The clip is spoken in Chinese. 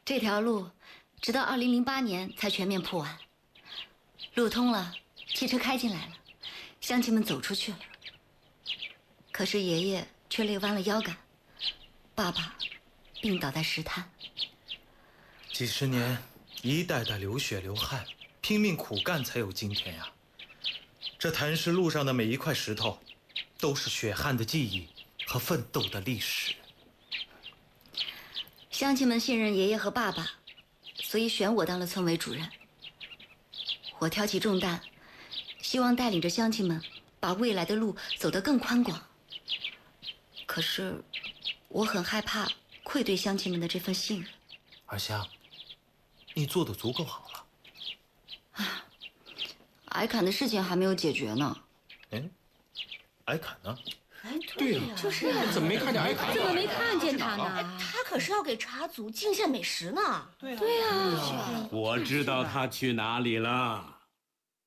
这条路直到2008年才全面铺完。路通了，汽车开进来了，乡亲们走出去了。可是爷爷却累弯了腰杆，爸爸病倒在石滩。 几十年，一代代流血流汗，拼命苦干才有今天呀。这坛石路上的每一块石头，都是血汗的记忆和奋斗的历史。 乡亲们信任爷爷和爸爸，所以选我当了村委主任。我挑起重担，希望带领着乡亲们把未来的路走得更宽广。可是，我很害怕愧对乡亲们的这份信任。 二香，你做得足够好了。 矮坎的事情还没有解决呢。 矮坎呢？ 哎，对呀， 就是啊， 怎么没看见矮坎？ 怎么没看见他呢？ 他可是要给茶族敬献美食呢。 对呀， 我知道他去哪里了。